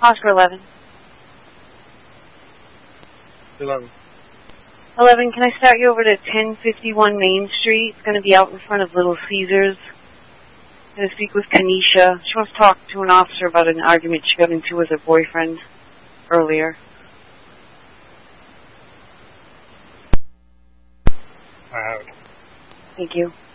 Oscar 11. 11. 11, can I start you over to 1051 Main Street? It's going to be out in front of Little Caesars. I'm going to speak with Kanisha. She wants to talk to an officer about an argument she got into with her boyfriend earlier. I have it. Thank you.